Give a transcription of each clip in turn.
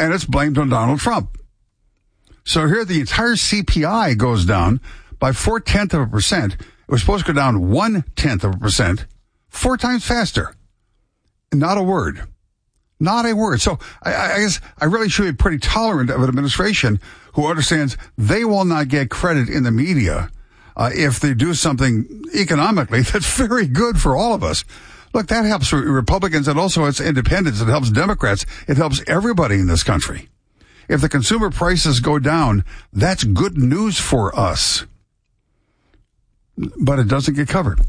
and it's blamed on Donald Trump. So here the entire CPI goes down by 0.4%. It was supposed to go down 0.1%, 4 times faster. Not a word. Not a word. So I guess I really should be pretty tolerant of an administration who understands they will not get credit in the media if they do something economically that's very good for all of us. Look, that helps Republicans, and also it's independents. It helps Democrats. It helps everybody in this country. If the consumer prices go down, that's good news for us. But it doesn't get covered.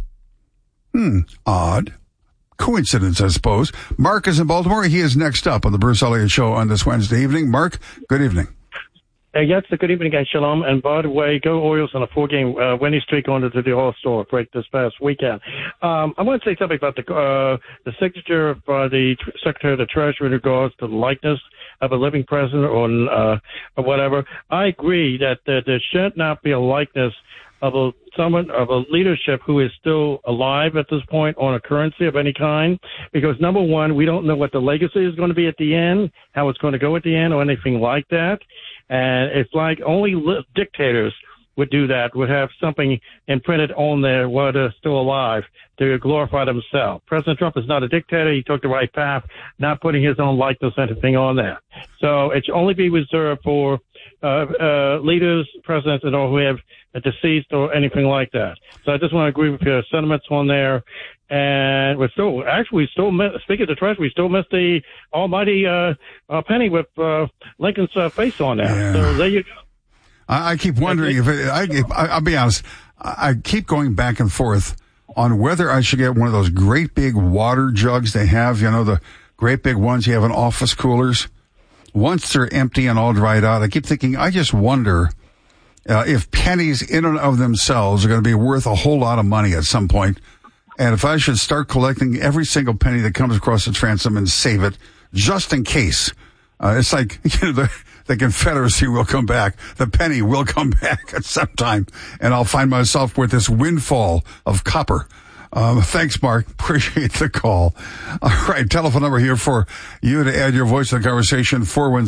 Odd. Coincidence, I suppose. Mark is in Baltimore. He is next up on the Bruce Elliott Show on this Wednesday evening. Mark, good evening. Yes, good evening, guys. Shalom. And by the way, go Orioles on a 4-game winning streak on to the All-Star break this past weekend. I want to say something about the signature of the Secretary of the Treasury in regards to the likeness of a living president or whatever. I agree that there should not be a likeness of someone of a leadership who is still alive at this point on a currency of any kind, because number one, we don't know what the legacy is going to be at the end, how it's going to go at the end, or anything like that. And it's like only dictators would do that, would have something imprinted on there while they're still alive to glorify themselves. President Trump is not a dictator. He took the right path, not putting his own likeness or anything on there. So it should only be reserved for leaders, presidents, and all who have deceased or anything like that. So I just want to agree with your sentiments on there. And speaking of the Treasury, we still missed the almighty penny with Lincoln's face on there. Yeah. So there you go. I keep wondering I'll be honest, I keep going back and forth on whether I should get one of those great big water jugs they have, the great big ones you have in office coolers. Once they're empty and all dried out, I keep thinking, I just wonder if pennies in and of themselves are going to be worth a whole lot of money at some point. And if I should start collecting every single penny that comes across the transom and save it just in case. It's like, the Confederacy will come back. The penny will come back at some time, and I'll find myself with this windfall of copper. Thanks, Mark. Appreciate the call. All right, telephone number here for you to add your voice to the conversation,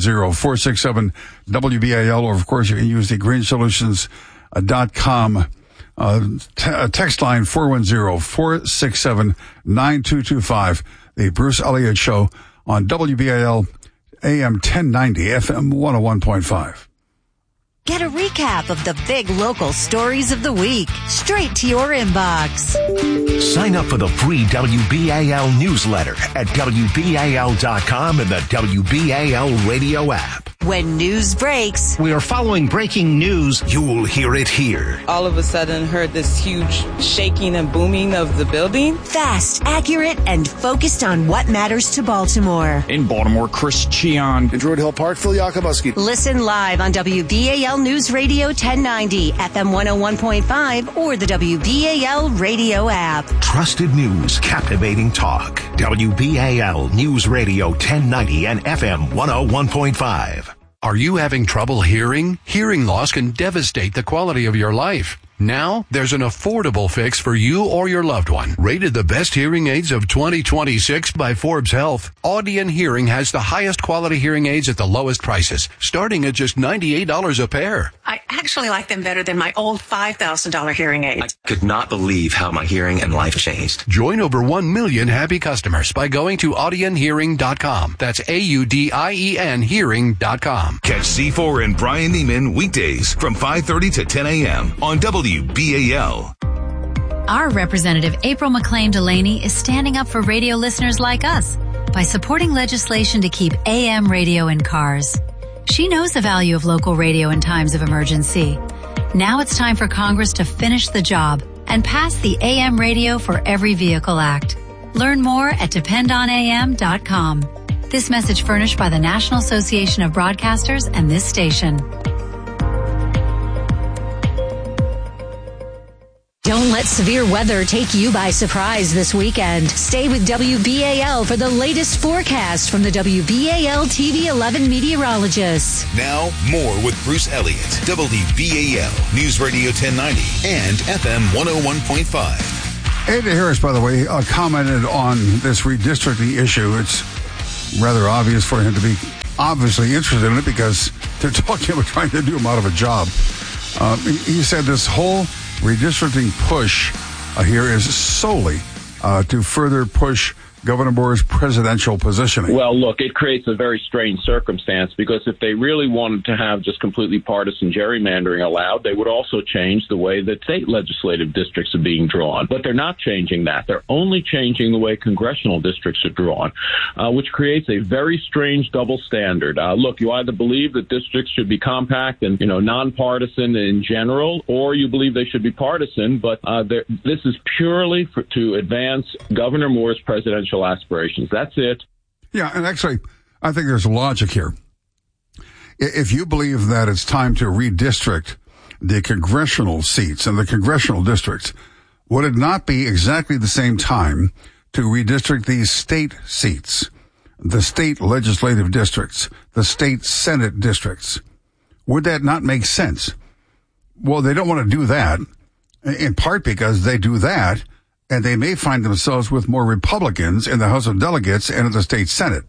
410-467-WBAL, or of course you can use the greensolutions.com text line, 410-467-9225. The Bruce Elliott Show on WBAL AM 1090, FM 101.5. Get a recap of the big local stories of the week straight to your inbox. Sign up for the free WBAL newsletter at WBAL.com and the WBAL radio app. When news breaks, we are following breaking news. You'll hear it here. All of a sudden heard this huge shaking and booming of the building. Fast, accurate, and focused on what matters to Baltimore. In Baltimore, Chris Cheon. In Druid Hill Park, Phil Yakubuski. Listen live on WBAL News Radio 1090, FM 101.5, or the WBAL radio app. Trusted news, captivating talk. WBAL News Radio 1090 and FM 101.5. Are you having trouble hearing? Hearing loss can devastate the quality of your life. Now, there's an affordable fix for you or your loved one. Rated the best hearing aids of 2026 by Forbes Health, Audion Hearing has the highest quality hearing aids at the lowest prices, starting at just $98 a pair. I actually like them better than my old $5,000 hearing aids. I could not believe how my hearing and life changed. Join over 1 million happy customers by going to audionhearing.com. That's AUDIEN hearing.com. Catch C4 and Brian Neiman weekdays from 5:30 to 10 a.m. on WBAL. Our representative, April McLean Delaney, is standing up for radio listeners like us by supporting legislation to keep AM radio in cars. She knows the value of local radio in times of emergency. Now it's time for Congress to finish the job and pass the AM Radio for Every Vehicle Act. Learn more at dependonam.com. This message furnished by the National Association of Broadcasters and this station. Don't let severe weather take you by surprise this weekend. Stay with WBAL for the latest forecast from the WBAL TV 11 meteorologists. Now, more with Bruce Elliott, WBAL News Radio 1090 and FM 101.5. Ada Harris, by the way, commented on this redistricting issue. It's rather obvious for him to be obviously interested in it because they're talking about trying to do him out of a job. He said this whole redistricting push here is solely to further push Governor Moore's presidential positioning. Well, look, it creates a very strange circumstance because if they really wanted to have just completely partisan gerrymandering allowed, they would also change the way that state legislative districts are being drawn. But they're not changing that. They're only changing the way congressional districts are drawn, which creates a very strange double standard. Look, you either believe that districts should be compact and, nonpartisan in general, or you believe they should be partisan, but this is purely to advance Governor Moore's presidential aspirations. That's it. Yeah, and actually, I think there's logic here. If you believe that it's time to redistrict the congressional seats and the congressional districts, would it not be exactly the same time to redistrict these state seats, the state legislative districts, the state Senate districts? Would that not make sense? Well, they don't want to do that, in part because they do that, and they may find themselves with more Republicans in the House of Delegates and in the state Senate.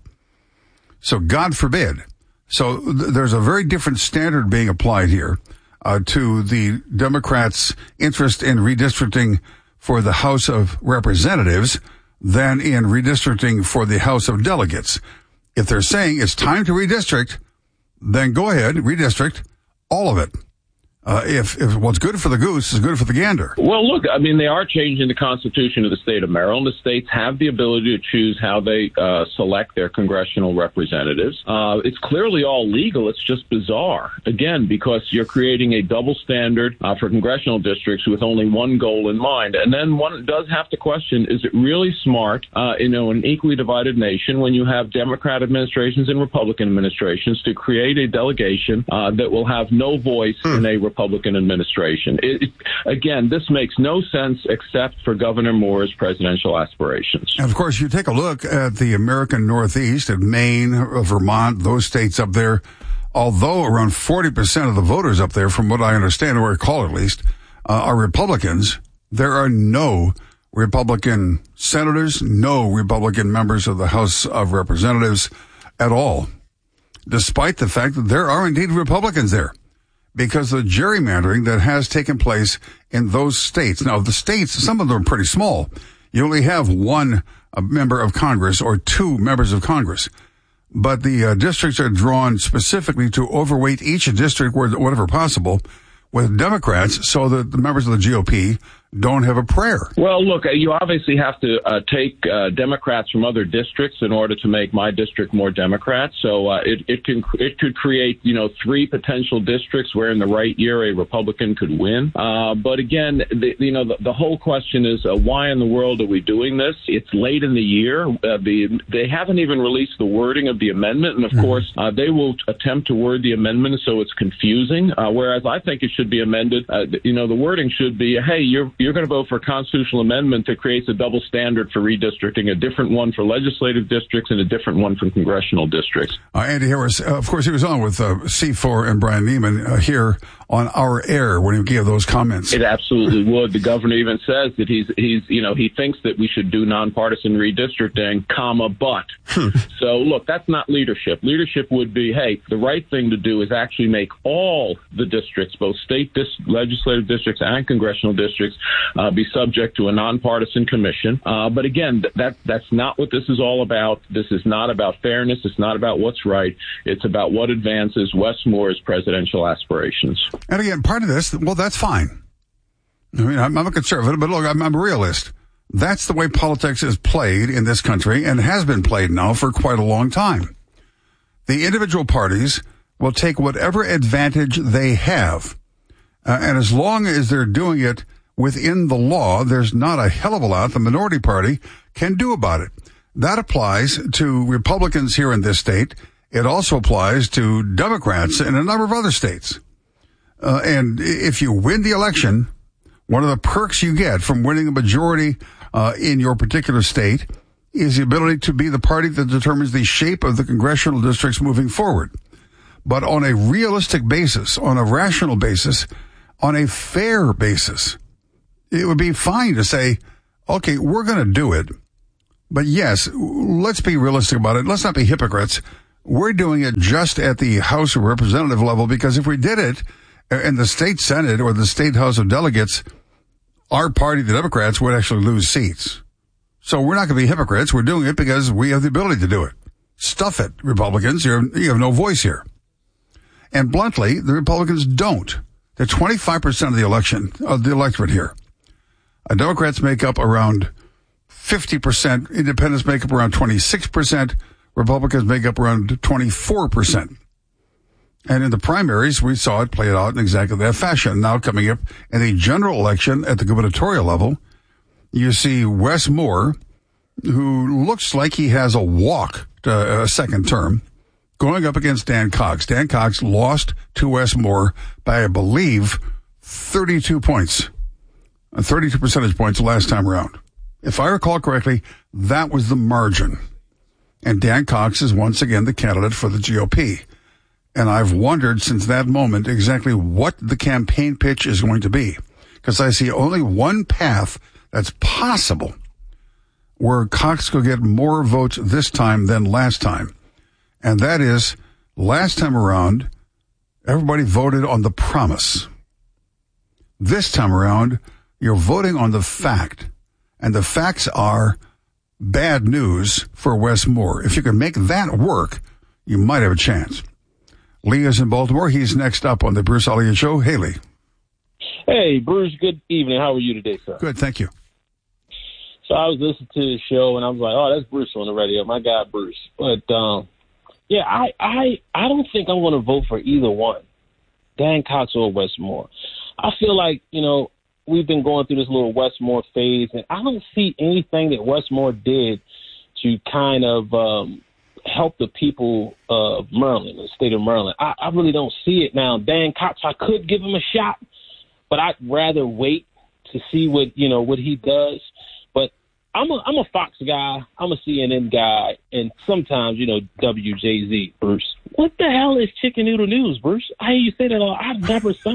So God forbid. So there's a very different standard being applied here to the Democrats' interest in redistricting for the House of Representatives than in redistricting for the House of Delegates. If they're saying it's time to redistrict, then go ahead, redistrict all of it. If what's good for the goose is good for the gander. Well, look, they are changing the Constitution of the state of Maryland. The states have the ability to choose how they select their congressional representatives. It's clearly all legal. It's just bizarre, again, because you're creating a double standard for congressional districts with only one goal in mind. And then one does have to question, is it really smart, in an equally divided nation when you have Democrat administrations and Republican administrations to create a delegation that will have no voice in a Republican administration? Again, this makes no sense except for Governor Moore's presidential aspirations. And of course, you take a look at the American Northeast, at Maine, Vermont, those states up there, although around 40% of the voters up there, from what I understand, or recall at least, are Republicans, there are no Republican senators, no Republican members of the House of Representatives at all, despite the fact that there are indeed Republicans there, because of the gerrymandering that has taken place in those states. Now, the states, some of them are pretty small. You only have one member of Congress or two members of Congress. But the districts are drawn specifically to overweight each district wherever possible with Democrats so that the members of the GOP don't have a prayer. Well, look, you obviously have to take Democrats from other districts in order to make my district more Democrat. So it could create, three potential districts where in the right year a Republican could win. But again, the whole question is why in the world are we doing this? It's late in the year. They haven't even released the wording of the amendment. And of course, they will attempt to word the amendment so it's confusing. Whereas I think it should be amended. The wording should be, hey, you're going to vote for a constitutional amendment that creates a double standard for redistricting, a different one for legislative districts and a different one for congressional districts. Andy Harris, of course, he was on with C4 and Brian Neiman here on our air when he gave those comments. It absolutely would. The governor even says that he thinks that we should do nonpartisan redistricting, but. So, look, that's not leadership. Leadership would be, hey, the right thing to do is actually make all the districts, both state legislative districts and congressional districts, be subject to a nonpartisan commission. But again, that's not what this is all about. This is not about fairness. It's not about what's right. It's about what advances Wes Moore's presidential aspirations. And again, part of this, well, that's fine. I'm a conservative, but look, I'm a realist. That's the way politics is played in this country and has been played now for quite a long time. The individual parties will take whatever advantage they have. And as long as they're doing it within the law, there's not a hell of a lot the minority party can do about it. That applies to Republicans here in this state. It also applies to Democrats in a number of other states. And if you win the election, one of the perks you get from winning a majority in your particular state is the ability to be the party that determines the shape of the congressional districts moving forward. But on a realistic basis, on a rational basis, on a fair basis, it would be fine to say, okay, we're going to do it. But yes, let's be realistic about it. Let's not be hypocrites. We're doing it just at the House of Representative level because if we did it in the state Senate or the state House of Delegates, our party, the Democrats, would actually lose seats. So we're not going to be hypocrites. We're doing it because we have the ability to do it. Stuff it, Republicans. You have no voice here. And bluntly, the Republicans don't. They're 25% of the electorate here. Democrats make up around 50%. Independents make up around 26%. Republicans make up around 24%. And in the primaries, we saw it played out in exactly that fashion. Now coming up in the general election at the gubernatorial level, you see Wes Moore, who looks like he has a walk to a second term, going up against Dan Cox. Dan Cox lost to Wes Moore by, I believe, 32 points, 32 percentage points last time around. If I recall correctly, that was the margin. And Dan Cox is once again the candidate for the GOP. And I've wondered since that moment exactly what the campaign pitch is going to be. Because I see only one path that's possible where Cox could get more votes this time than last time. And that is, last time around, everybody voted on the promise. This time around, you're voting on the fact. And the facts are bad news for Wes Moore. If you can make that work, you might have a chance. Lee is in Baltimore. He's next up on the Bruce Elliott Show. Hey, Lee. Hey, Bruce. Good evening. How are you today, sir? Good, thank you. So I was listening to the show, and I was like, oh, that's Bruce on the radio. My guy, Bruce. But, yeah, I don't think I'm going to vote for either one, Dan Cox or Wes Moore. I feel like, we've been going through this little Wes Moore phase, and I don't see anything that Wes Moore did to kind of help the people of Maryland, the state of Maryland. I really don't see it now. Dan Cox, I could give him a shot, but I'd rather wait to see what he does. But I'm a Fox guy, I'm a CNN guy, and sometimes, WJZ, Bruce. What the hell is Chicken Noodle News, Bruce? I hear you say that all. I've never heard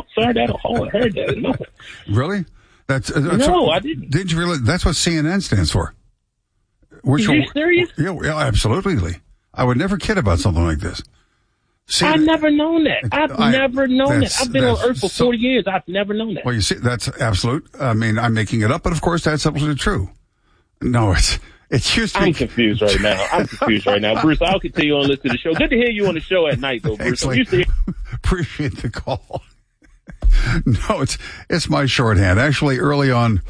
that. No. Really? No, I didn't. Didn't you realize that's what CNN stands for? Are you serious? Yeah, absolutely, Lee. I would never kid about something like this. I've never known that. I've never known that. I've been on Earth for 40 years. I've never known that. Well, you see, that's absolute. I mean, I'm making it up, but of course that's absolutely true. No, it used to be. I'm confused right now. Bruce, I'll continue on listening to the show. Good to hear you on the show at night, though, Bruce. Appreciate the call. No, it's my shorthand. Actually, early on,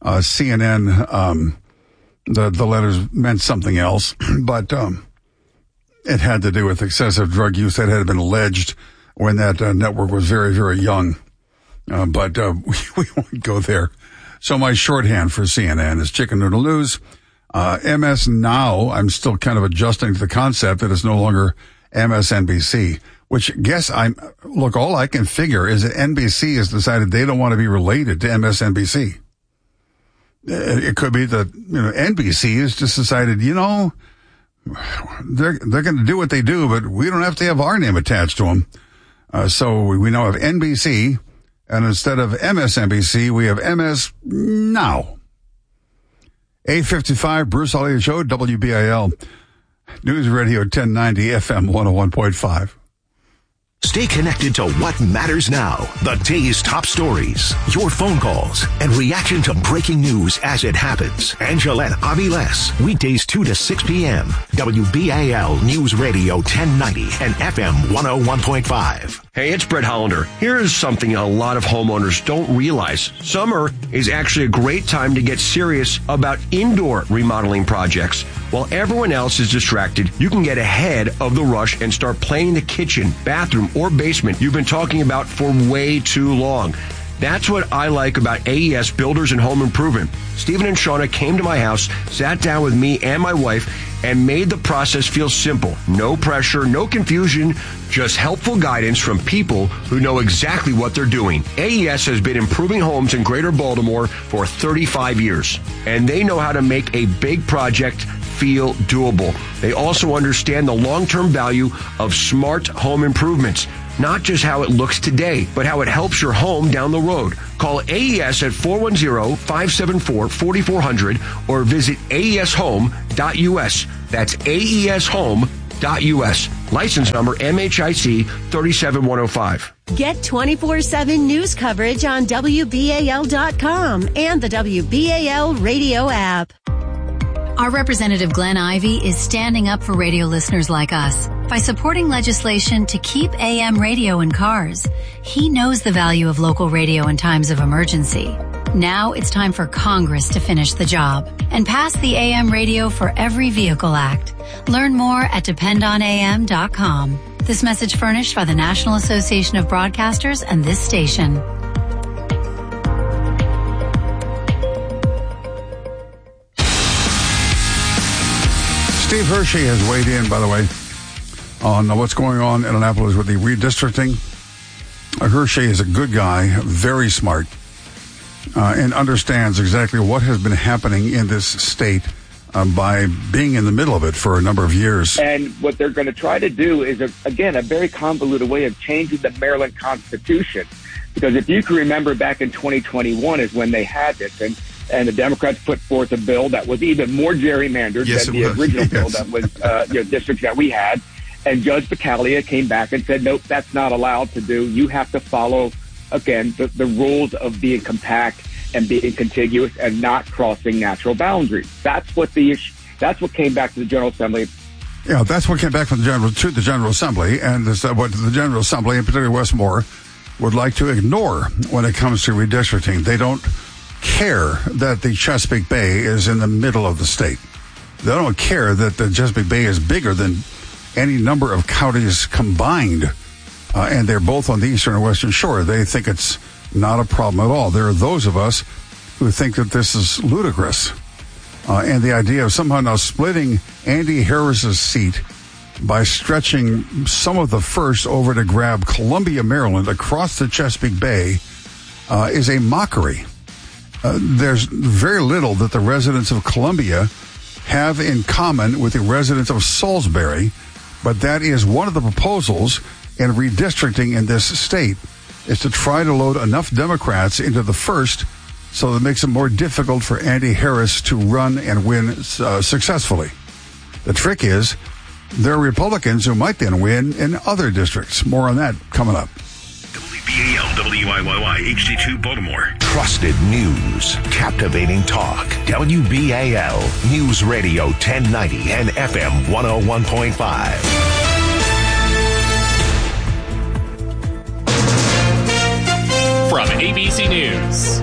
CNN, the letters meant something else, but it had to do with excessive drug use that had been alleged when that network was very, very young. But we won't go there. So my shorthand for CNN is Chicken Noodle News. MS Now, I'm still kind of adjusting to the concept that it's no longer MSNBC, which all I can figure is that NBC has decided they don't want to be related to MSNBC. It could be that, NBC has just decided, they're going to do what they do, but we don't have to have our name attached to them. So we now have NBC, and instead of MSNBC, we have MS Now. 8:55, Bruce Elliott Show, WBAL News Radio 1090 FM 101.5. Stay connected to what matters now. The day's top stories, your phone calls, and reaction to breaking news as it happens. Angelette Aviles, weekdays 2 to 6 p.m. WBAL News Radio 1090 and FM 101.5. Hey, it's Brett Hollander. Here's something a lot of homeowners don't realize. Summer is actually a great time to get serious about indoor remodeling projects. While everyone else is distracted, you can get ahead of the rush and start planning the kitchen, bathroom, or basement you've been talking about for way too long. That's what I like about AES Builders and Home Improvement. Stephen and Shauna came to my house, sat down with me and my wife, and made the process feel simple. No pressure, no confusion, just helpful guidance from people who know exactly what they're doing. AES has been improving homes in Greater Baltimore for 35 years, and they know how to make a big project feel doable. They also understand the long-term value of smart home improvements. Not just how it looks today, but how it helps your home down the road. Call AES at 410-574-4400 or visit aeshome.us. That's aeshome.us. License number MHIC 37105. Get 24/7 news coverage on WBAL.com and the WBAL radio app. Our Representative Glenn Ivey is standing up for radio listeners like us by supporting legislation to keep AM radio in cars. He knows the value of local radio in times of emergency. Now it's time for Congress to finish the job and pass the AM Radio for Every Vehicle Act. Learn more at dependonam.com. This message furnished by the National Association of Broadcasters and this station. Steve Hershey has weighed in, by the way, on what's going on in Annapolis with the redistricting. Hershey is a good guy, very smart, and understands exactly what has been happening in this state by being in the middle of it for a number of years. And what they're going to try to do is, again, a very convoluted way of changing the Maryland Constitution. Because if you can remember, back in 2021 is when they had this, and the Democrats put forth a bill that was even more gerrymandered than the original bill that was districts that we had. And Judge Battaglia came back and said, nope, that's not allowed to do. You have to follow, again, the rules of being compact and being contiguous and not crossing natural boundaries. That's what the issue. That's what came back to the General Assembly. Yeah, that's what came back from the General Assembly, and this, what the General Assembly, and particularly Westmore, would like to ignore when it comes to redistricting. They don't care that the Chesapeake Bay is in the middle of the state. They don't care that the Chesapeake Bay is bigger than any number of counties combined, and they're both on the eastern and western shore. They think it's not a problem at all. There are those of us who think that this is ludicrous, and the idea of somehow now splitting Andy Harris's seat by stretching some of the first over to grab Columbia, Maryland, across the Chesapeake Bay, is a mockery. There's very little that the residents of Columbia have in common with the residents of Salisbury, but that is one of the proposals in redistricting in this state, is to try to load enough Democrats into the first so that it makes it more difficult for Andy Harris to run and win successfully. The trick is there are Republicans who might then win in other districts. More on that coming up. WBAL, WIYY, HD2 Baltimore. Trusted news. Captivating talk. WBAL News Radio 1090 and FM 101.5. From ABC News,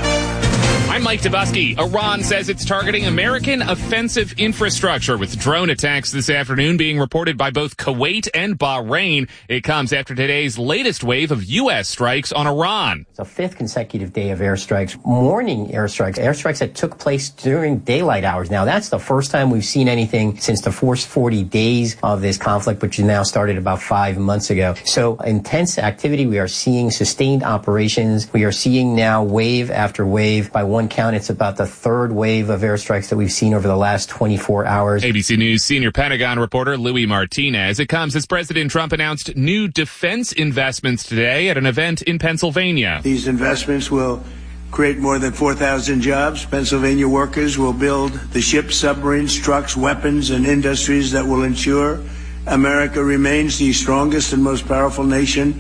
I'm Mike Dabusky. Iran says it's targeting American offensive infrastructure with drone attacks this afternoon being reported by both Kuwait and Bahrain. It comes after today's latest wave of U.S. strikes on Iran. It's a fifth consecutive day of airstrikes, morning airstrikes that took place during daylight hours. Now, that's the first time we've seen anything since the first 40 days of this conflict, which now started about 5 months ago. So intense activity. We are seeing sustained operations. We are seeing now wave after wave. By one count, it's about the third wave of airstrikes that we've seen over the last 24 hours. ABC News senior Pentagon reporter Louis Martinez. It comes as President Trump announced new defense investments today at an event in Pennsylvania. These investments will create more than 4,000 jobs. Pennsylvania workers will build the ships, submarines, trucks, weapons, and industries that will ensure America remains the strongest and most powerful nation.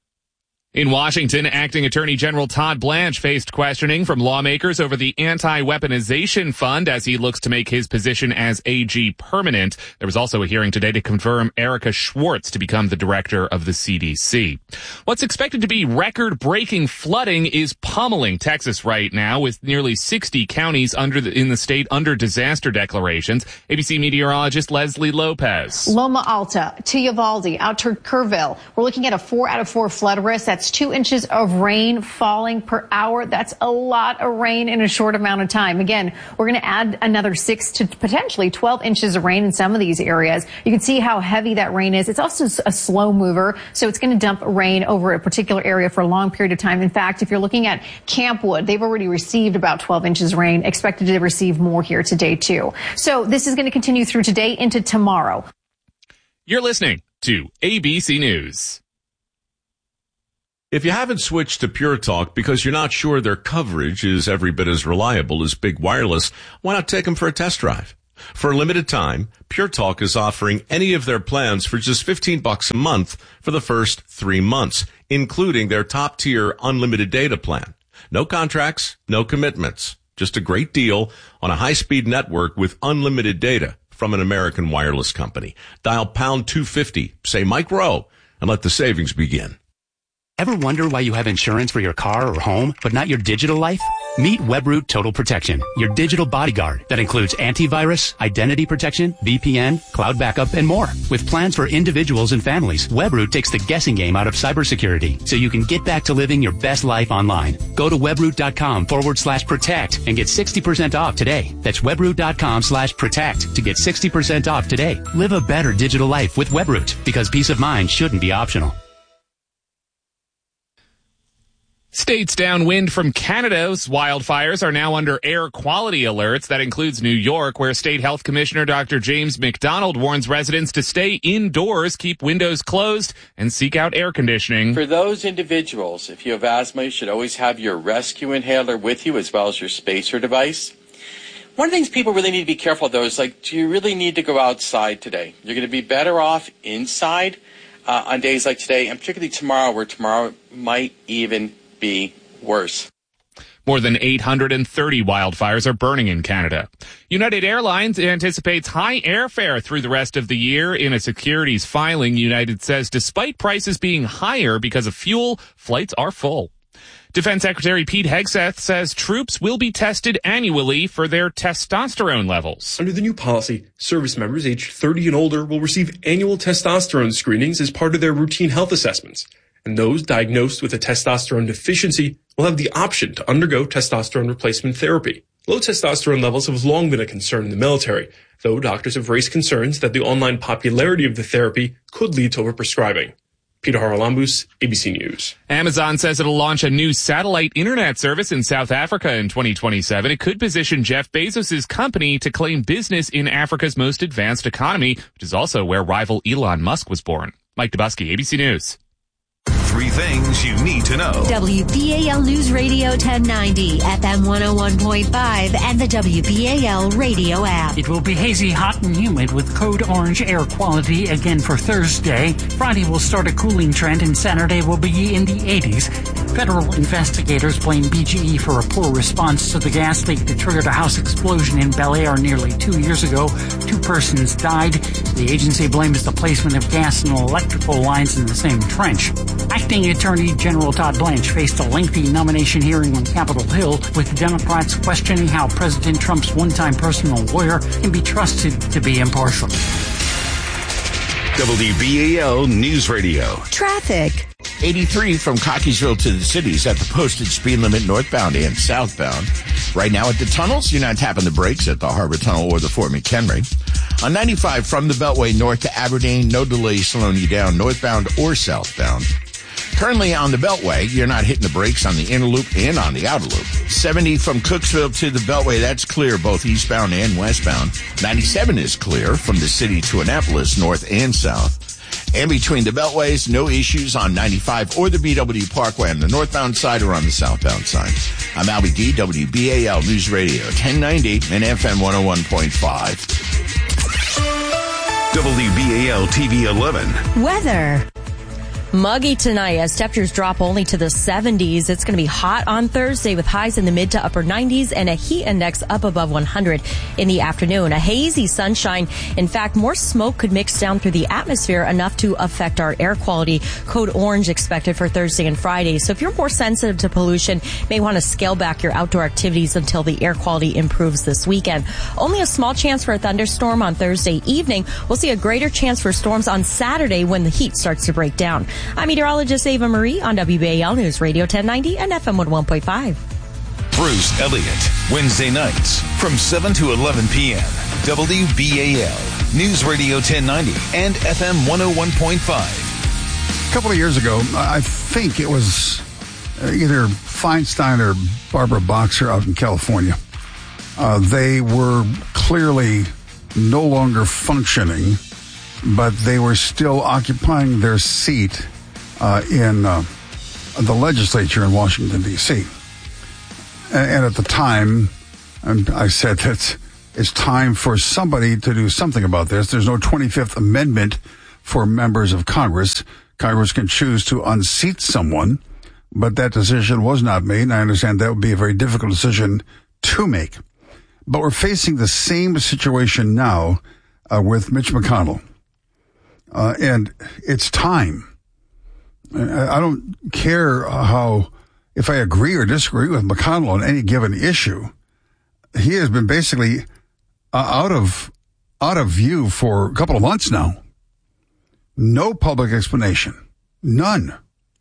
In Washington, Acting Attorney General Todd Blanche faced questioning from lawmakers over the anti-weaponization fund as he looks to make his position as AG permanent. There was also a hearing today to confirm Erica Schwartz to become the director of the CDC. What's expected to be record-breaking flooding is pummeling Texas right now, with nearly 60 counties in the state under disaster declarations. ABC meteorologist Leslie Lopez. Loma Alta to Uvalde, out to Kerrville. We're looking at a 4 out of 4 flood risk. That's 2 inches of rain falling per hour. That's a lot of rain in a short amount of time. Again, we're going to add another 6 to potentially 12 inches of rain in some of these areas. You can see how heavy that rain is. It's also a slow mover, so it's going to dump rain over a particular area for a long period of time. In fact, if you're looking at Campwood, they've already received about 12 inches of rain, expected to receive more here today too. So this is going to continue through today into tomorrow. You're listening to ABC News. If you haven't switched to Pure Talk because you're not sure their coverage is every bit as reliable as Big Wireless, why not take them for a test drive? For a limited time, Pure Talk is offering any of their plans for just $15 a month for the first 3 months, including their top-tier unlimited data plan. No contracts, no commitments. Just a great deal on a high-speed network with unlimited data from an American wireless company. Dial pound 250, say Mike Rowe, and let the savings begin. Ever wonder why you have insurance for your car or home, but not your digital life? Meet WebRoot Total Protection, your digital bodyguard that includes antivirus, identity protection, VPN, cloud backup, and more. With plans for individuals and families, WebRoot takes the guessing game out of cybersecurity so you can get back to living your best life online. Go to webroot.com/protect and get 60% off today. That's webroot.com/protect to get 60% off today. Live a better digital life with WebRoot because peace of mind shouldn't be optional. States downwind from Canada's wildfires are now under air quality alerts. That includes New York, where State Health Commissioner Dr. James McDonald warns residents to stay indoors, keep windows closed, and seek out air conditioning. For those individuals, if you have asthma, you should always have your rescue inhaler with you as well as your spacer device. One of the things people really need to be careful of, though, is do you really need to go outside today? You're going to be better off inside on days like today, and particularly tomorrow, where tomorrow might even be worse. More than 830 wildfires are burning in Canada. United Airlines anticipates high airfare through the rest of the year. In a securities filing, United says despite prices being higher because of fuel, flights are full. Defense Secretary Pete Hegseth says troops will be tested annually for their testosterone levels. Under the new policy, service members aged 30 and older will receive annual testosterone screenings as part of their routine health assessments. And those diagnosed with a testosterone deficiency will have the option to undergo testosterone replacement therapy. Low testosterone levels have long been a concern in the military, though doctors have raised concerns that the online popularity of the therapy could lead to overprescribing. Peter Haralambous, ABC News. Amazon says it'll launch a new satellite internet service in South Africa in 2027. It could position Jeff Bezos' company to claim business in Africa's most advanced economy, which is also where rival Elon Musk was born. Mike Dubusky, ABC News. 3 things you need to know. WBAL News Radio 1090, FM 101.5, and the WBAL radio app. It will be hazy, hot, and humid with code orange air quality again for Thursday. Friday will start a cooling trend, and Saturday will be in the 80s. Federal investigators blame BGE for a poor response to the gas leak that triggered a house explosion in Bel Air nearly 2 years ago. 2 persons died. The agency blames the placement of gas and electrical lines in the same trench. Acting Attorney General Todd Blanche faced a lengthy nomination hearing on Capitol Hill, with Democrats questioning how President Trump's one-time personal lawyer can be trusted to be impartial. WBAL News Radio. Traffic. 83 from Cockeysville to the cities at the posted speed limit northbound and southbound. Right now at the tunnels, you're not tapping the brakes at the Harbor Tunnel or the Fort McHenry. On 95 from the Beltway north to Aberdeen, no delays slowing you down northbound or southbound. Currently on the Beltway, you're not hitting the brakes on the inner loop and on the outer loop. 70 from Cooksville to the Beltway, that's clear both eastbound and westbound. 97 is clear from the city to Annapolis, north and south. And between the Beltways, no issues on 95 or the BW Parkway on the northbound side or on the southbound side. I'm Albie D, WBAL News Radio 1090 and FM 101.5. WBAL TV 11. Weather. Muggy tonight as temperatures drop only to the 70s. It's going to be hot on Thursday with highs in the mid to upper 90s and a heat index up above 100 in the afternoon. A hazy sunshine. In fact, more smoke could mix down through the atmosphere enough to affect our air quality. Code orange expected for Thursday and Friday. So if you're more sensitive to pollution, you may want to scale back your outdoor activities until the air quality improves this weekend. Only a small chance for a thunderstorm on Thursday evening. We'll see a greater chance for storms on Saturday when the heat starts to break down. I'm meteorologist Ava Marie on WBAL News Radio 1090 and FM 101.5. Bruce Elliott, Wednesday nights from 7 to 11 p.m. WBAL News Radio 1090 and FM 101.5. A couple of years ago, I think it was either Feinstein or Barbara Boxer out in California. They were clearly no longer functioning, but they were still occupying their seat in the legislature in Washington, D.C. And at the time, and I said that it's time for somebody to do something about this. There's no 25th Amendment for members of Congress. Congress can choose to unseat someone, but that decision was not made, and I understand that would be a very difficult decision to make. But we're facing the same situation now with Mitch McConnell. And it's time. I don't care if I agree or disagree with McConnell on any given issue. He has been basically out of view for a couple of months now. No public explanation. None.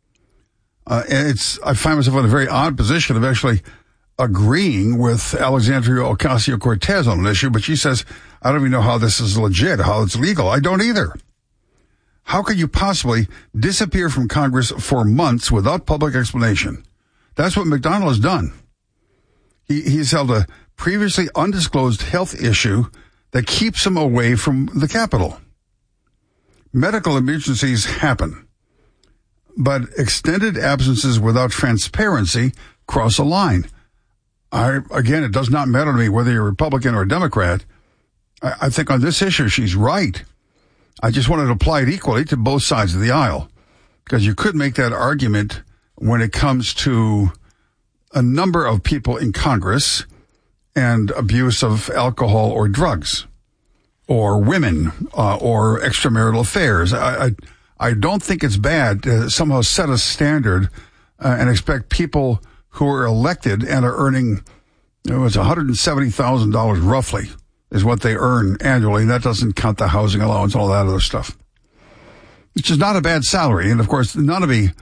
I find myself in a very odd position of actually agreeing with Alexandria Ocasio-Cortez on an issue, but she says, I don't even know how this is legit, how it's legal. I don't either. How could you possibly disappear from Congress for months without public explanation? That's what McDonnell has done. He's held a previously undisclosed health issue that keeps him away from the Capitol. Medical emergencies happen, but extended absences without transparency cross a line. Again, it does not matter to me whether you're a Republican or a Democrat. I think on this issue, she's right. I just wanted to apply it equally to both sides of the aisle, because you could make that argument when it comes to a number of people in Congress and abuse of alcohol or drugs or women or extramarital affairs. I don't think it's bad to somehow set a standard and expect people who are elected and are earning, it's $170,000 roughly is what they earn annually. And that doesn't count the housing allowance and all that other stuff, which is not a bad salary. And of course, look,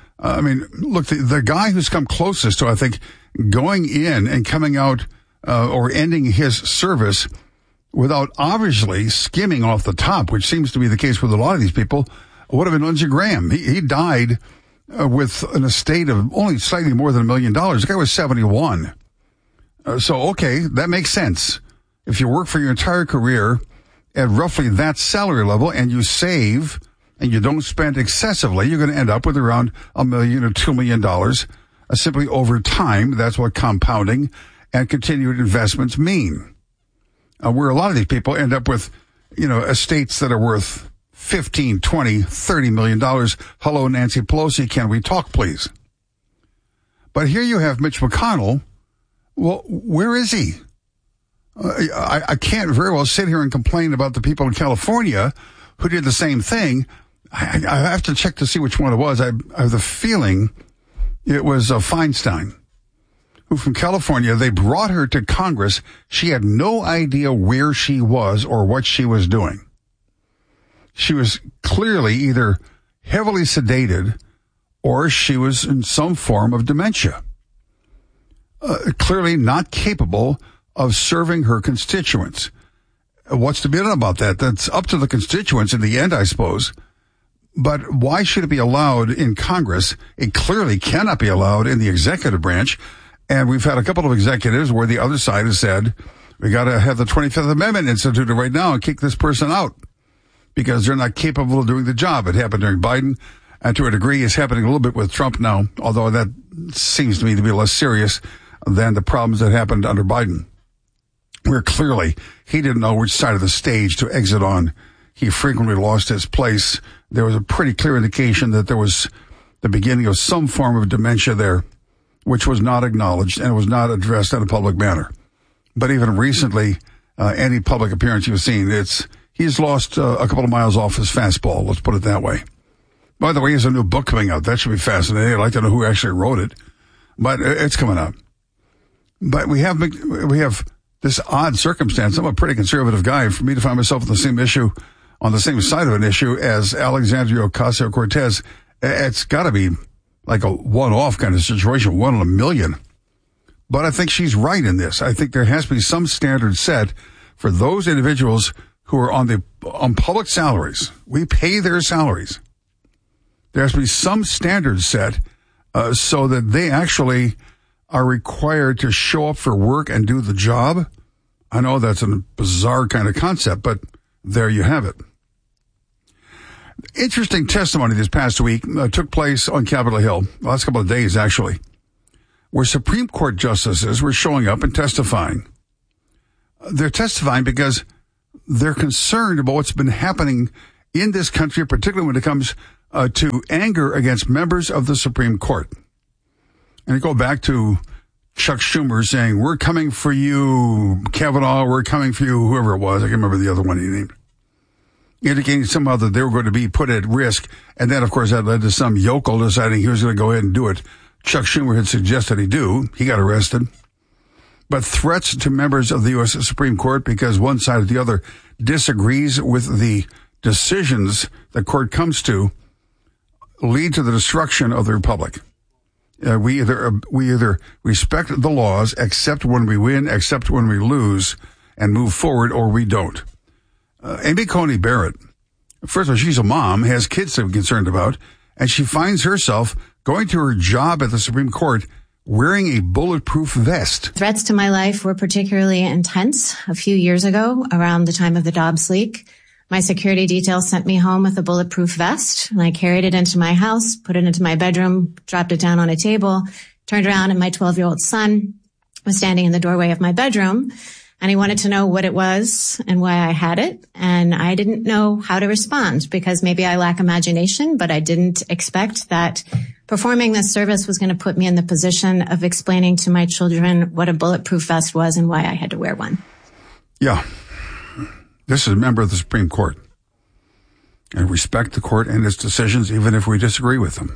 the guy who's come closest to, I think, going in and coming out or ending his service without obviously skimming off the top, which seems to be the case with a lot of these people, would have been Lindsey Graham. He died with an estate of only slightly more than $1 million. The guy was 71. So, okay, that makes sense. If you work for your entire career at roughly that salary level and you save and you don't spend excessively, you're going to end up with around $1 million or $2 million. Simply over time, that's what compounding and continued investments mean. Where a lot of these people end up with, estates that are worth $15, $20, $30 million. Hello, Nancy Pelosi, can we talk, please? But here you have Mitch McConnell. Well, where is he? I can't very well sit here and complain about the people in California who did the same thing. I have to check to see which one it was. I have the feeling it was Feinstein, who from California, they brought her to Congress. She had no idea where she was or what she was doing. She was clearly either heavily sedated or she was in some form of dementia. Clearly not capable of serving her constituents. What's to be done about that? That's up to the constituents in the end, I suppose. But why should it be allowed in Congress? It clearly cannot be allowed in the executive branch. And we've had a couple of executives where the other side has said, we got to have the 25th Amendment instituted right now and kick this person out because they're not capable of doing the job. It happened during Biden, and to a degree it's happening a little bit with Trump now, although that seems to me to be less serious than the problems that happened under Biden, where clearly he didn't know which side of the stage to exit on. He frequently lost his place. There was a pretty clear indication that there was the beginning of some form of dementia there, which was not acknowledged and was not addressed in a public manner. But even recently, any public appearance you've seen, he's lost a couple of miles off his fastball. Let's put it that way. By the way, he has a new book coming out. That should be fascinating. I'd like to know who actually wrote it, but it's coming out. But we have this odd circumstance. I'm a pretty conservative guy. For me to find myself on the same side of an issue as Alexandria Ocasio-Cortez, it's got to be like a one-off kind of situation, 1 in a million. But I think she's right in this. I think there has to be some standard set for those individuals who are on public salaries. We pay their salaries. There has to be some standard set so that they actually are required to show up for work and do the job. I know that's a bizarre kind of concept, but there you have it. Interesting testimony this past week took place on Capitol Hill, the last couple of days actually, where Supreme Court justices were showing up and testifying. They're testifying because they're concerned about what's been happening in this country, particularly when it comes to anger against members of the Supreme Court. And you go back to Chuck Schumer saying, "We're coming for you, Kavanaugh, we're coming for you," whoever it was. I can't remember the other one he named. Indicating somehow that they were going to be put at risk. And then, of course, that led to some yokel deciding he was going to go ahead and do it. Chuck Schumer had suggested he do. He got arrested. But threats to members of the U.S. Supreme Court because one side or the other disagrees with the decisions the court comes to lead to the destruction of the republic. We either respect the laws, accept when we win, accept when we lose, and move forward, or we don't. Amy Coney Barrett, first of all, she's a mom, has kids to be concerned about, and she finds herself going to her job at the Supreme Court wearing a bulletproof vest. Threats to my life were particularly intense a few years ago around the time of the Dobbs leak. My security detail sent me home with a bulletproof vest, and I carried it into my house, put it into my bedroom, dropped it down on a table, turned around, and my 12-year-old son was standing in the doorway of my bedroom, and he wanted to know what it was and why I had it, and I didn't know how to respond because maybe I lack imagination, but I didn't expect that performing this service was going to put me in the position of explaining to my children what a bulletproof vest was and why I had to wear one. Yeah. This is a member of the Supreme Court. And respect the court and its decisions, even if we disagree with them.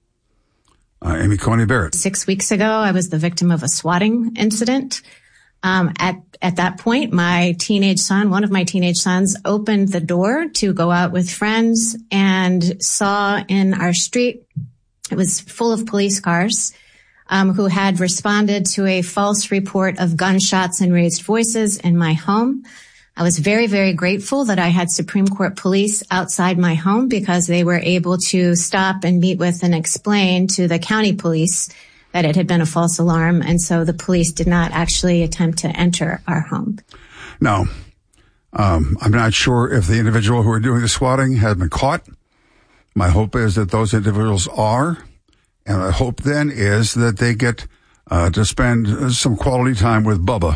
Amy Coney Barrett. 6 weeks ago, I was the victim of a swatting incident. At that point, my teenage son, one of my teenage sons, opened the door to go out with friends and saw in our street, it was full of police cars, who had responded to a false report of gunshots and raised voices in my home. I was very, very grateful that I had Supreme Court police outside my home because they were able to stop and meet with and explain to the county police that it had been a false alarm. And so the police did not actually attempt to enter our home. No. I'm not sure if the individual who are doing the swatting has been caught. My hope is that those individuals are. And my hope then is that they get to spend some quality time with Bubba.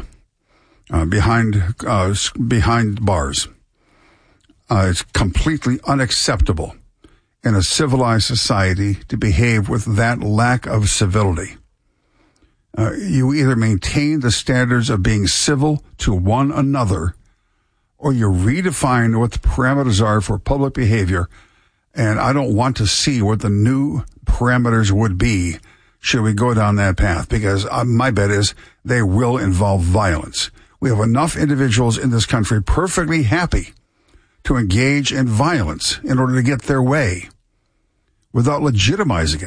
Behind bars. It's completely unacceptable in a civilized society to behave with that lack of civility. You either maintain the standards of being civil to one another, or you redefine what the parameters are for public behavior. And I don't want to see what the new parameters would be should we go down that path, because my bet is they will involve violence. We have enough individuals in this country perfectly happy to engage in violence in order to get their way without legitimizing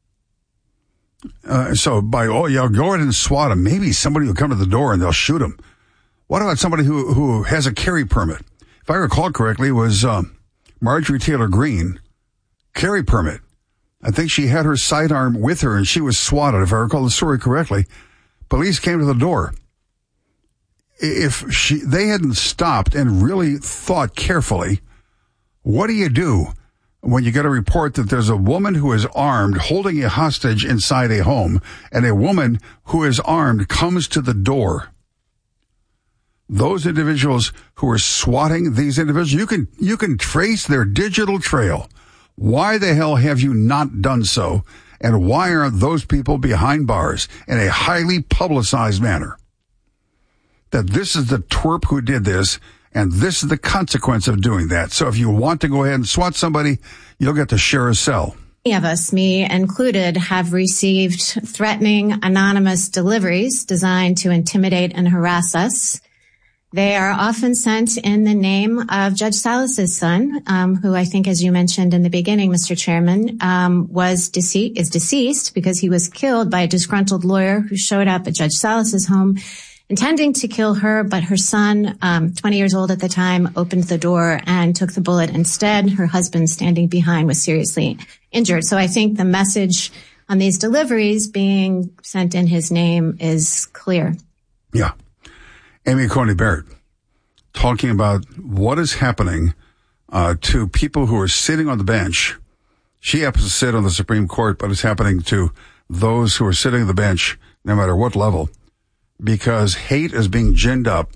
it. So go ahead and swat them. Maybe somebody will come to the door and they'll shoot them. What about somebody who has a carry permit? If I recall correctly, it was Marjorie Taylor Greene, carry permit. I think she had her sidearm with her and she was swatted. If I recall the story correctly, police came to the door. If they hadn't stopped and really thought carefully, what do you do when you get a report that there's a woman who is armed holding a hostage inside a home and a woman who is armed comes to the door? Those individuals who are swatting these individuals, you can trace their digital trail. Why the hell have you not done so? And why aren't those people behind bars in a highly publicized manner? That this is the twerp who did this, and this is the consequence of doing that. So if you want to go ahead and swat somebody, you'll get to share a cell. Many of us, me included, have received threatening anonymous deliveries designed to intimidate and harass us. They are often sent in the name of Judge Salas's son, who I think, as you mentioned in the beginning, Mr. Chairman, is deceased because he was killed by a disgruntled lawyer who showed up at Judge Salas's home intending to kill her, but her son, 20 years old at the time, opened the door and took the bullet instead. Her husband, standing behind, was seriously injured. So I think the message on these deliveries being sent in his name is clear. Yeah. Amy Coney Barrett talking about what is happening to people who are sitting on the bench. She happens to sit on the Supreme Court, but it's happening to those who are sitting on the bench, no matter what level, because hate is being ginned up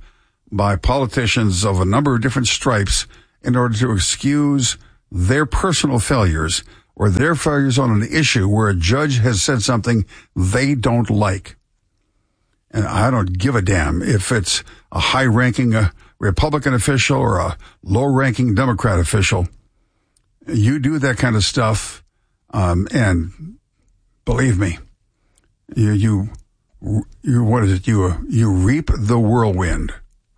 by politicians of a number of different stripes in order to excuse their personal failures or their failures on an issue where a judge has said something they don't like. And I don't give a damn if it's a high-ranking Republican official or a low-ranking Democrat official. You do that kind of stuff, and believe me, you what is it? You reap the whirlwind.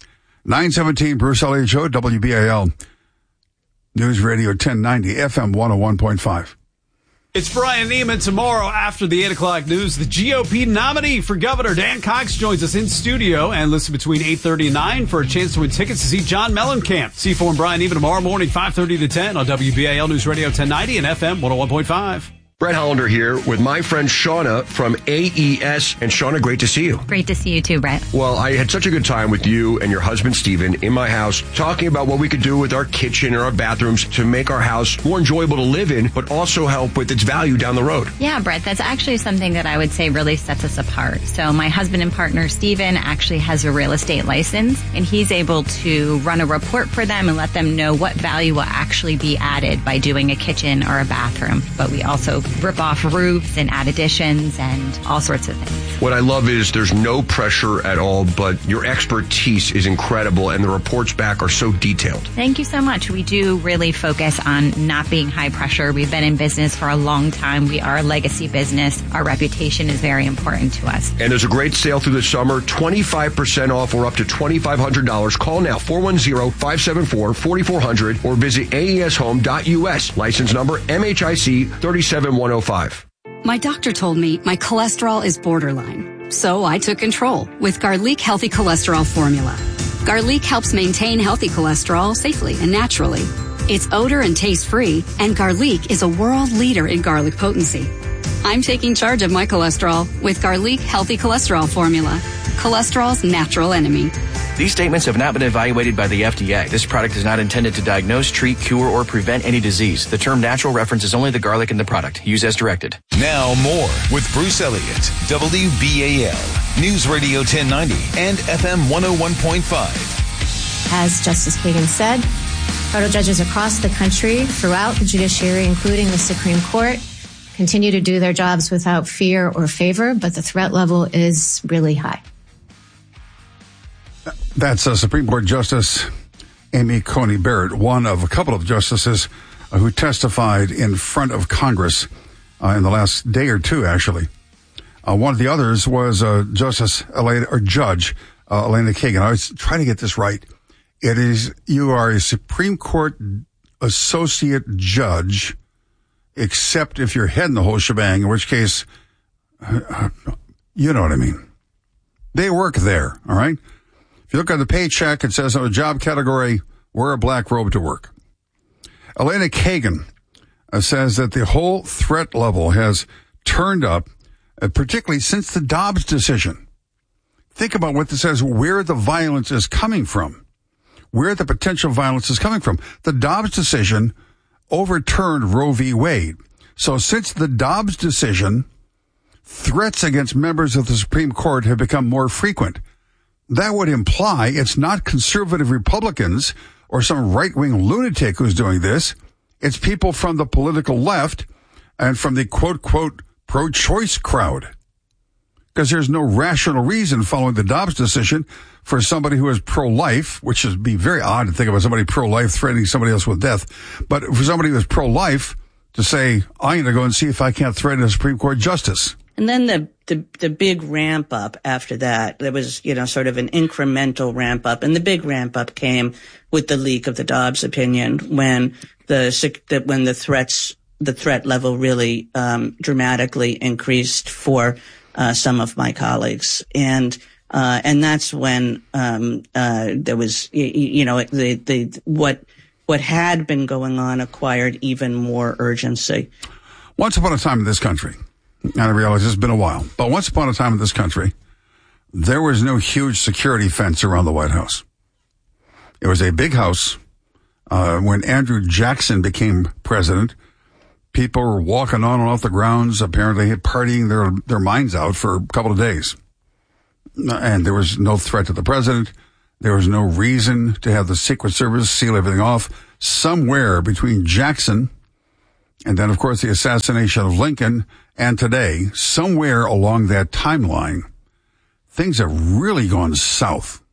917 Bruce Elliott Show, WBAL News Radio 1090, FM 101.5. It's Brian Neiman. Tomorrow after the 8 o'clock news, the GOP nominee for governor, Dan Cox, joins us in studio and listen between 8:30 and 9 for a chance to win tickets to see John Mellencamp. C4 and Brian Neiman tomorrow morning, 5:30 to 10 on WBAL News Radio 1090 and FM 101.5. Brett Hollander here with my friend Shauna from AES. And Shauna, great to see you. Great to see you too, Brett. Well, I had such a good time with you and your husband, Steven, in my house, talking about what we could do with our kitchen and our bathrooms to make our house more enjoyable to live in, but also help with its value down the road. Yeah, Brett, that's actually something that I would say really sets us apart. So my husband and partner, Steven, actually has a real estate license, and he's able to run a report for them and let them know what value will actually be added by doing a kitchen or a bathroom. But we also rip off roofs and add additions and all sorts of things. What I love is there's no pressure at all, but your expertise is incredible and the reports back are so detailed. Thank you so much. We do really focus on not being high pressure. We've been in business for a long time. We are a legacy business. Our reputation is very important to us. And there's a great sale through the summer, 25% off or up to $2,500. Call now, 410-574-4400 or visit aeshome.us. License number MHIC 37105. My doctor told me my cholesterol is borderline, so I took control with Garlic Healthy Cholesterol Formula. Garlic helps maintain healthy cholesterol safely and naturally. It's odor and taste free, and Garlic is a world leader in garlic potency. I'm taking charge of my cholesterol with Garlic Healthy Cholesterol Formula, cholesterol's natural enemy. These statements have not been evaluated by the FDA. This product is not intended to diagnose, treat, cure, or prevent any disease. The term natural references only the garlic in the product. Use as directed. Now more with Bruce Elliott, WBAL, News Radio 1090 and FM 101.5. As Justice Kagan said, federal judges across the country, throughout the judiciary, including the Supreme Court, continue to do their jobs without fear or favor, but the threat level is really high. That's Supreme Court Justice Amy Coney Barrett, one of a couple of justices who testified in front of Congress in the last day or two, actually. One of the others was Judge Elena Kagan. I was trying to get this right. You are a Supreme Court associate judge, except if you're heading the whole shebang, in which case, you know what I mean. They work there, all right? If you look at the paycheck, it says on a job category, wear a black robe to work. Elena Kagan says that the whole threat level has turned up, particularly since the Dobbs decision. Think about what this says, where the violence is coming from, where the potential violence is coming from. The Dobbs decision overturned Roe v. Wade. So since the Dobbs decision, threats against members of the Supreme Court have become more frequent. That would imply it's not conservative Republicans or some right-wing lunatic who's doing this. It's people from the political left and from the quote-quote pro-choice crowd. Because there's no rational reason following the Dobbs decision for somebody who is pro-life, which would be very odd to think about somebody pro-life threatening somebody else with death. But for somebody who is pro-life to say, I'm going to go and see if I can't threaten a Supreme Court justice. And then the big ramp up after that, there was, sort of an incremental ramp up. And the big ramp up came with the leak of the Dobbs opinion when the threat level really, dramatically increased for, some of my colleagues. And that's when, there was, what had been going on acquired even more urgency. Once upon a time in this country, and I realize it's been a while, but once upon a time in this country, there was no huge security fence around the White House. It was a big house. When Andrew Jackson became president, people were walking on and off the grounds, apparently partying their minds out for a couple of days. And there was no threat to the president. There was no reason to have the Secret Service seal everything off. Somewhere between Jackson and then, of course, the assassination of Lincoln and today, somewhere along that timeline, things have really gone south.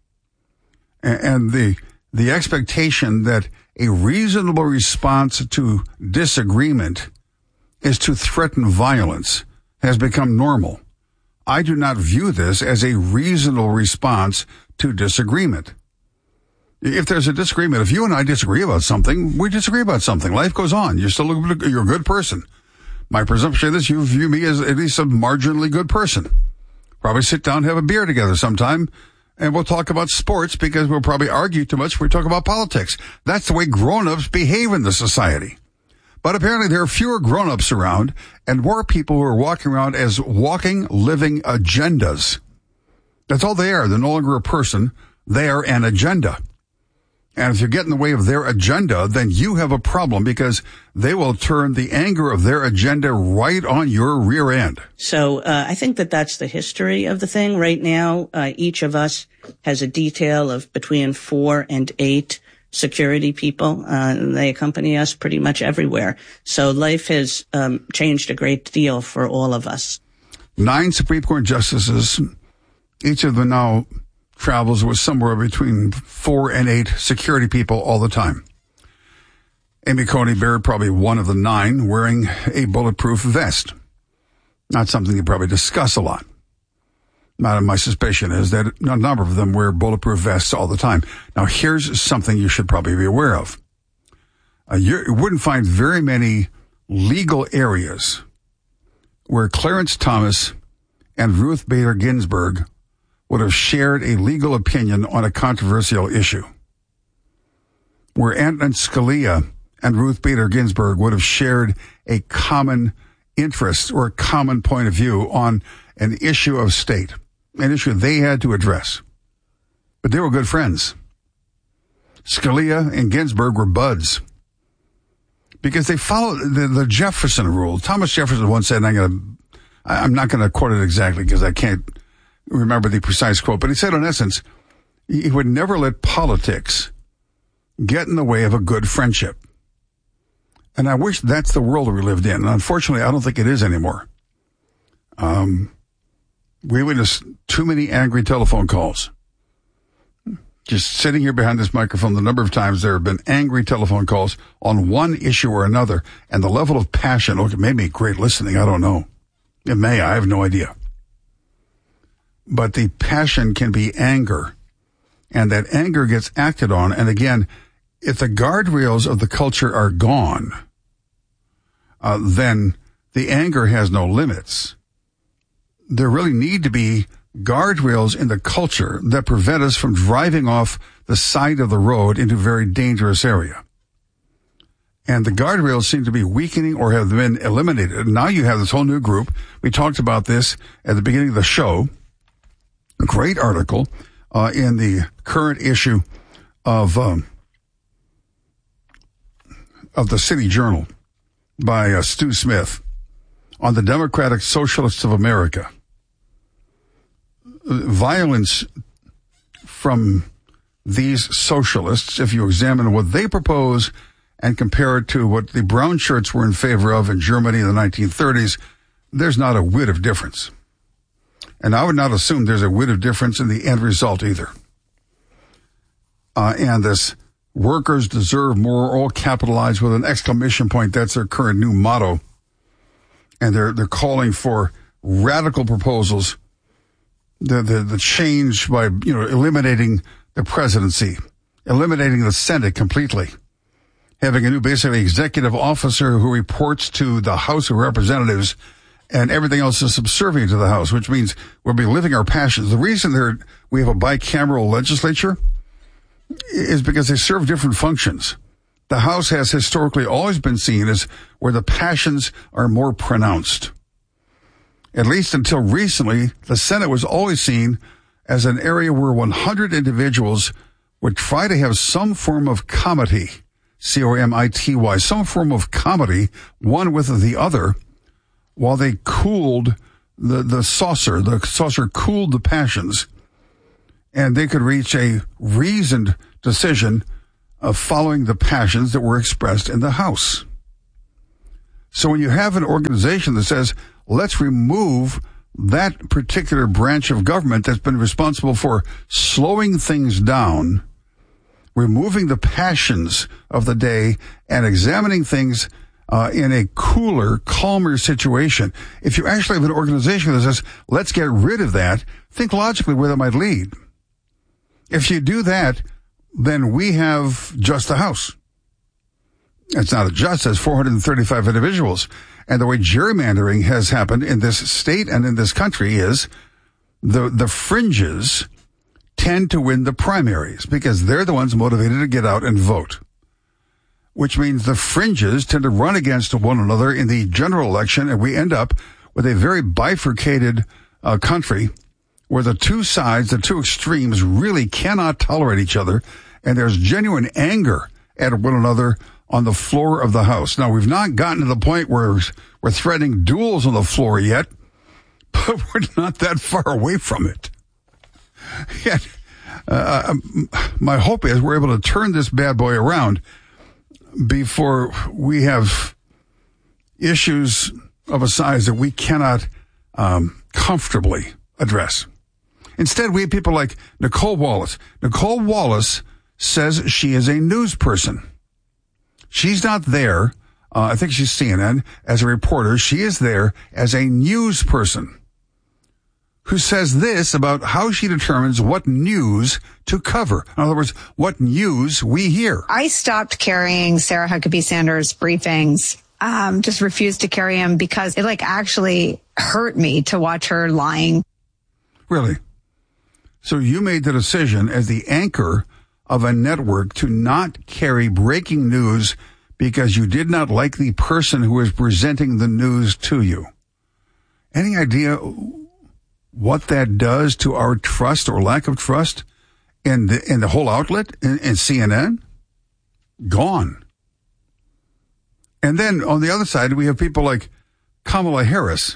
And the expectation that a reasonable response to disagreement is to threaten violence has become normal. I do not view this as a reasonable response to disagreement. If there's a disagreement, if you and I disagree about something, we disagree about something. Life goes on. You're a good person. My presumption is you view me as at least a marginally good person. Probably sit down, have a beer together sometime, and we'll talk about sports because we'll probably argue too much when we talk about politics. That's the way grown-ups behave in the society. But apparently there are fewer grown-ups around and more people who are walking around as walking, living agendas. That's all they are. They're no longer a person. They are an agenda. And if you get in the way of their agenda, then you have a problem because they will turn the anger of their agenda right on your rear end. So I think that that's the history of the thing. Right now, each of us has a detail of between 4 and 8 security people. They accompany us pretty much everywhere. So life has changed a great deal for all of us. 9 Supreme Court justices, each of them now travels with somewhere between 4 and 8 security people all the time. Amy Coney Barrett, probably one of the 9, wearing a bulletproof vest. Not something you probably discuss a lot. My suspicion is that a number of them wear bulletproof vests all the time. Now, here's something you should probably be aware of. You wouldn't find very many legal areas where Clarence Thomas and Ruth Bader Ginsburg would have shared a legal opinion on a controversial issue. Where Antonin Scalia and Ruth Bader Ginsburg would have shared a common interest or a common point of view on an issue of state, an issue they had to address. But they were good friends. Scalia and Ginsburg were buds because they followed the Jefferson rule. Thomas Jefferson once said, and I'm not going to quote it exactly because I can't remember the precise quote, but he said, in essence, he would never let politics get in the way of a good friendship. And I wish that's the world we lived in. And unfortunately, I don't think it is anymore. We witnessed too many angry telephone calls. Just sitting here behind this microphone, the number of times there have been angry telephone calls on one issue or another, and the level of passion, it may be great listening, I don't know. It may, I have no idea. But the passion can be anger, and that anger gets acted on. And again, if the guardrails of the culture are gone, then the anger has no limits. There really need to be guardrails in the culture that prevent us from driving off the side of the road into a very dangerous area. And the guardrails seem to be weakening or have been eliminated. Now you have this whole new group. We talked about this at the beginning of the show. A great article in the current issue of the City Journal by Stu Smith on the Democratic Socialists of America. Violence from these socialists, if you examine what they propose and compare it to what the brown shirts were in favor of in Germany in the 1930s, there's not a whit of difference. And I would not assume there's a whit of difference in the end result either. And this workers deserve more, all capitalized with an exclamation point. That's their current new motto. And they're calling for radical proposals. The change by, eliminating the presidency, eliminating the Senate completely, having a new basically executive officer who reports to the House of Representatives, and everything else is subservient to the House, which means we'll be living our passions. The reason we have a bicameral legislature is because they serve different functions. The House has historically always been seen as where the passions are more pronounced. At least until recently, the Senate was always seen as an area where 100 individuals would try to have some form of comity, C-O-M-I-T-Y, some form of comity, one with the other, while they cooled the saucer. The saucer cooled the passions. and they could reach a reasoned decision of following the passions that were expressed in the House. So when you have an organization that says, let's remove that particular branch of government that's been responsible for slowing things down, removing the passions of the day, and examining things in a cooler, calmer situation. If you actually have an organization that says, let's get rid of that, think logically where that might lead. If you do that, then we have just the House. It's not a just, it's 435 individuals. And the way gerrymandering has happened in this state and in this country is the fringes tend to win the primaries because they're the ones motivated to get out and vote, which means the fringes tend to run against one another in the general election, and we end up with a very bifurcated country where the two sides, the two extremes, really cannot tolerate each other, and there's genuine anger at one another on the floor of the House. Now, we've not gotten to the point where we're threatening duels on the floor yet, but we're not that far away from it. Yet, my hope is we're able to turn this bad boy around before we have issues of a size that we cannot comfortably address. Instead, we have people like Nicole Wallace. Nicole Wallace says she is a news person. She's not there, I think she's CNN, as a reporter. She is there as a news person who says this about how she determines what news to cover. In other words, what news we hear. I stopped carrying Sarah Huckabee Sanders' briefings, just refused to carry them because it actually hurt me to watch her lying. Really? So you made the decision as the anchor of a network to not carry breaking news because you did not like the person who is presenting the news to you. Any idea what that does to our trust or lack of trust in the whole outlet, in CNN? Gone. And then on the other side, we have people like Kamala Harris.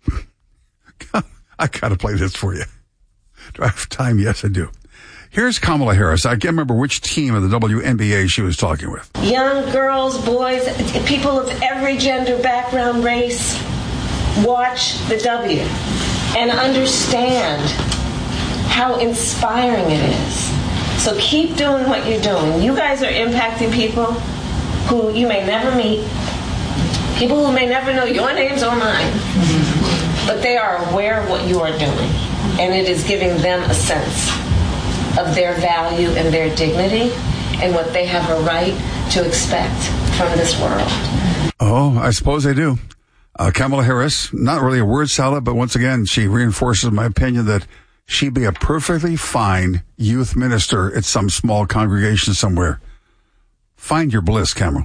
I got to play this for you. Do I have time? Yes, I do. Here's Kamala Harris. I can't remember which team of the WNBA she was talking with. Young girls, boys, people of every gender, background, race, watch the W and understand how inspiring it is. So keep doing what you're doing. You guys are impacting people who you may never meet, people who may never know your names or mine, but they are aware of what you are doing, and it is giving them a sense of their value and their dignity and what they have a right to expect from this world. Oh, I suppose they do. Kamala Harris, not really a word salad, but once again, she reinforces my opinion that she'd be a perfectly fine youth minister at some small congregation somewhere. Find your bliss, Kamala.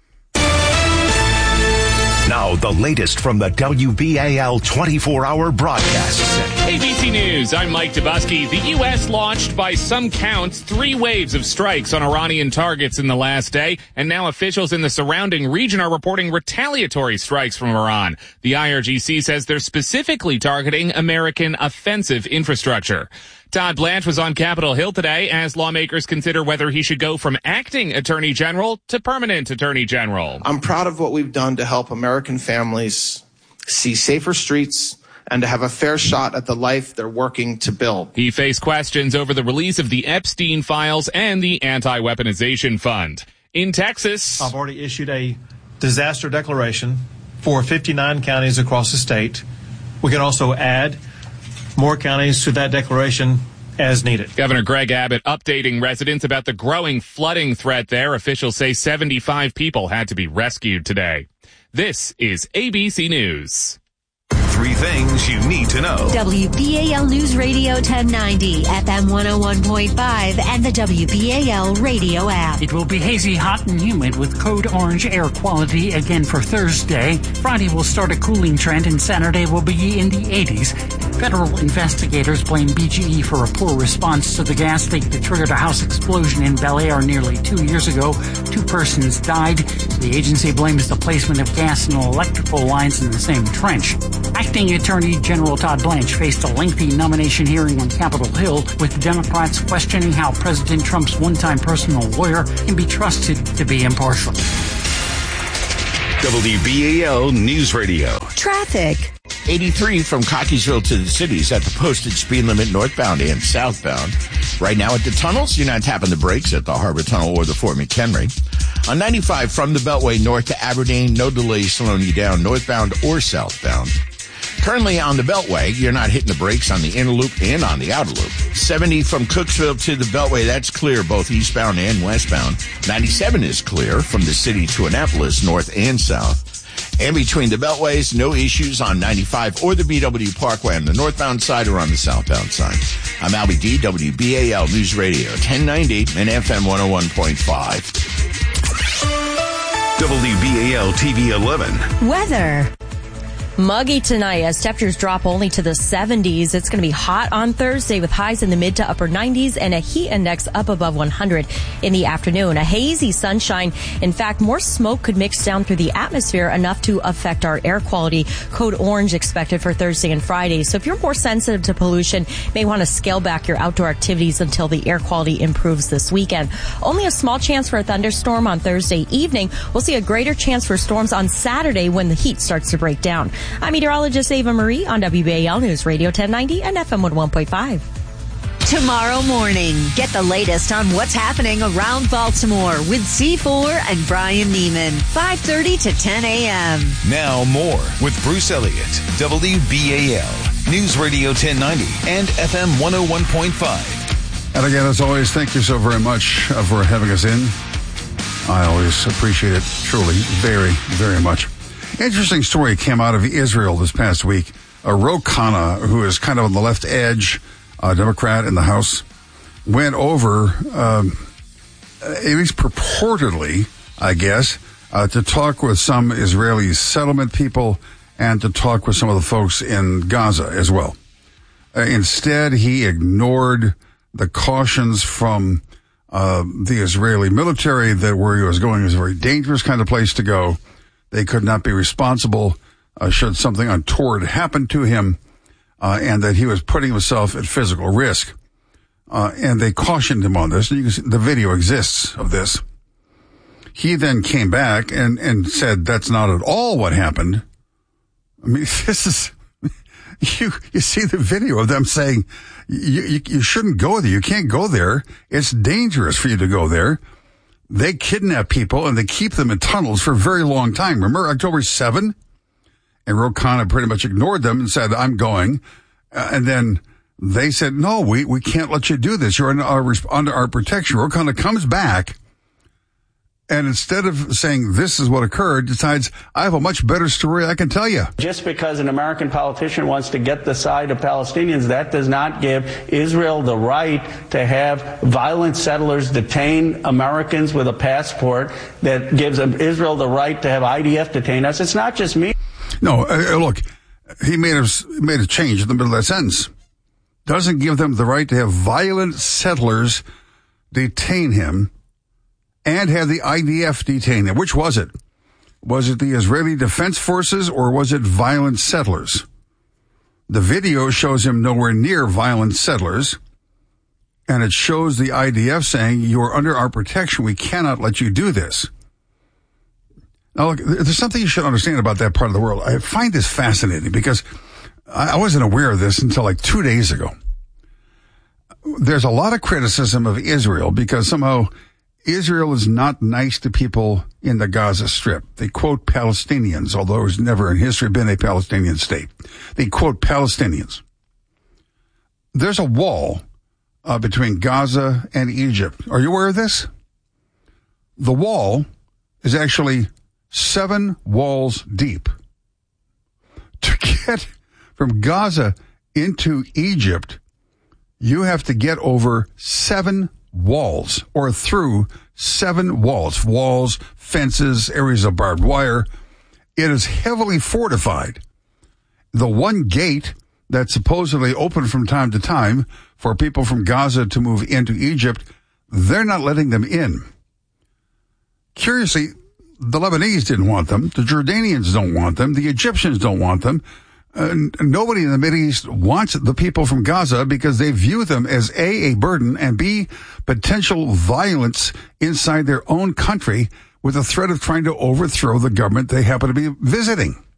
Now, the latest from the WBAL 24-hour broadcast center. ABC News, I'm Mike Dubusky. The U.S. launched, by some counts, 3 waves of strikes on Iranian targets in the last day, and now officials in the surrounding region are reporting retaliatory strikes from Iran. The IRGC says they're specifically targeting American offensive infrastructure. Todd Blanche was on Capitol Hill today as lawmakers consider whether he should go from acting Attorney General to permanent Attorney General. I'm proud of what we've done to help American families see safer streets and to have a fair shot at the life they're working to build. He faced questions over the release of the Epstein files and the anti-weaponization fund. In Texas, I've already issued a disaster declaration for 59 counties across the state. We can also add more counties to that declaration as needed. Governor Greg Abbott updating residents about the growing flooding threat there. Officials say 75 people had to be rescued today. This is ABC News. 3 things you need to know. WBAL News Radio 1090, FM 101.5, and the WBAL radio app. It will be hazy, hot, and humid with code orange air quality again for Thursday. Friday will start a cooling trend, and Saturday will be in the 80s. Federal investigators blame BGE for a poor response to the gas leak that triggered a house explosion in Bel Air nearly 2 years ago. 2 persons died. The agency blames the placement of gas and electrical lines in the same trench. Acting Attorney General Todd Blanche faced a lengthy nomination hearing on Capitol Hill, with Democrats questioning how President Trump's one-time personal lawyer can be trusted to be impartial. WBAL News Radio. Traffic. 83 from Cockeysville to the cities at the posted speed limit northbound and southbound. Right now at the tunnels, you're not tapping the brakes at the Harbor Tunnel or the Fort McHenry. On 95 from the Beltway north to Aberdeen, no delays slowing you down northbound or southbound. Currently on the Beltway, you're not hitting the brakes on the inner loop and on the outer loop. 70 from Cooksville to the Beltway, that's clear both eastbound and westbound. 97 is clear from the city to Annapolis, north and south. And between the Beltways, no issues on 95 or the BW Parkway on the northbound side or on the southbound side. I'm Albie D, WBAL News Radio, 1090 and FM 101.5. WBAL TV 11. Weather. Muggy tonight as temperatures drop only to the 70s. It's going to be hot on Thursday with highs in the mid to upper 90s and a heat index up above 100 in the afternoon. A hazy sunshine. In fact, more smoke could mix down through the atmosphere enough to affect our air quality. Code orange expected for Thursday and Friday. So if you're more sensitive to pollution, you may want to scale back your outdoor activities until the air quality improves this weekend. Only a small chance for a thunderstorm on Thursday evening. We'll see a greater chance for storms on Saturday when the heat starts to break down. I'm meteorologist Ava Marie on WBAL News Radio 1090 and FM 101.5. Tomorrow morning, get the latest on what's happening around Baltimore with C4 and Brian Neiman, 5:30 to 10 a.m. Now more with Bruce Elliott, WBAL News Radio 1090 and FM 101.5. And again, as always, thank you so very much for having us in. I always appreciate it, truly, very, very much. Interesting story came out of Israel this past week. Ro Khanna, who is kind of on the left edge, Democrat in the House, went over, at least purportedly, I guess, to talk with some Israeli settlement people and to talk with some of the folks in Gaza as well. Instead, he ignored the cautions from the Israeli military that where he was going was a very dangerous kind of place to go. They could not be responsible should something untoward happen to him, and that he was putting himself at physical risk. And they cautioned him on this. You can see, the video exists of this. He then came back and said that's not at all what happened. I mean, this is, you see the video of them saying you shouldn't go there. You can't go there. It's dangerous for you to go there. They kidnap people and they keep them in tunnels for a very long time. Remember October 7? And Ro Khanna pretty much ignored them and said, I'm going. And then they said, no, we can't let you do this. You're under our protection. Ro Khanna comes back and instead of saying this is what occurred, decides I have a much better story I can tell you. Just because an American politician wants to get the side of Palestinians, that does not give Israel the right to have violent settlers detain Americans with a passport. That gives Israel the right to have IDF detain us. It's not just me. No, look, he made a change in the middle of that sentence. Doesn't give them the right to have violent settlers detain him and have the IDF detain him. Which was it? Was it the Israeli Defense Forces or was it violent settlers? The video shows him nowhere near violent settlers, and it shows the IDF saying, you're under our protection. We cannot let you do this. Now, look, there's something you should understand about that part of the world. I find this fascinating because I wasn't aware of this until like 2 days ago. There's a lot of criticism of Israel because somehow Israel is not nice to people in the Gaza Strip. They quote Palestinians, although there's never in history been a Palestinian state. They quote Palestinians. There's a wall between Gaza and Egypt. Are you aware of this? The wall is actually 7 walls deep. To get from Gaza into Egypt, you have to get over 7 walls or through 7 walls, fences, areas of barbed wire. It is heavily fortified. The one gate that's supposedly open from time to time for people from Gaza to move into Egypt, they're not letting them in. Curiously, the Lebanese didn't want them. The Jordanians don't want them. The Egyptians don't want them. Nobody in the Mideast wants the people from Gaza because they view them as A, burden, and B, potential violence inside their own country with the threat of trying to overthrow the government they happen to be visiting.